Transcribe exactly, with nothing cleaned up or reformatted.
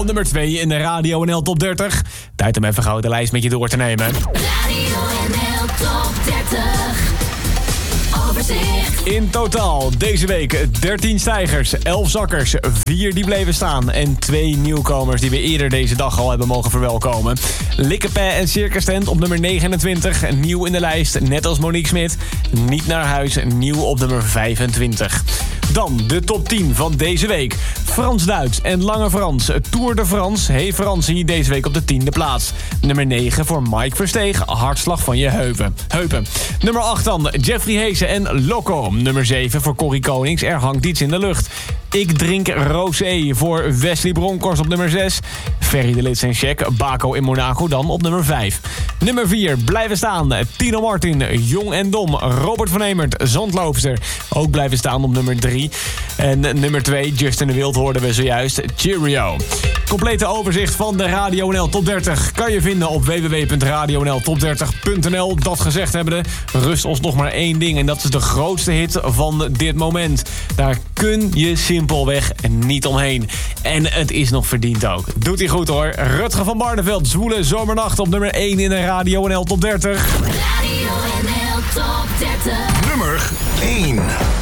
nummer twee in de Radio N L Top dertig. Tijd om even gauw de lijst met je door te nemen. Radio N L Top dertig. Overzicht. In totaal deze week dertien stijgers, elf zakkers, vier die bleven staan en twee nieuwkomers die we eerder deze dag al hebben mogen verwelkomen. Likkepé en Circus Tent op nummer negenentwintig, nieuw in de lijst, net als Monique Smit. Niet naar huis, nieuw op nummer vijfentwintig. Dan de top tien van deze week. Frans-Duits en Lange Frans. Tour de France. Hey Fransie, deze week op de tiende plaats. Nummer negen voor Mike Versteeg. Hartslag van je heupen. heupen. Nummer acht dan Jeffrey Heesen en Loco. Nummer zeven voor Corrie Konings. Er hangt iets in de lucht. Ik drink rosé voor Wesley Bronkhorst op nummer zes. Ferry de Lits en Check. Baco in Monaco dan op nummer vijf. Nummer vier blijven staan. Tino Martin, Jong en Dom. Robert van Emert, Zandloopster. Ook blijven staan op nummer drie. En nummer twee, Justin de Wild hoorden we zojuist. Cheerio. Complete overzicht van de Radio N L Top dertig kan je vinden op w w w punt radio n l top dertig punt n l. Dat gezegd hebbende, rust ons nog maar één ding. En dat is de grootste hit van dit moment. Daar kun je simpelweg niet omheen. En het is nog verdiend ook. Doet hij goed hoor. Rutger van Barneveld, Zwoele Zomernacht op nummer één in de Radio N L Top dertig. Radio N L Top dertig. Nummer één.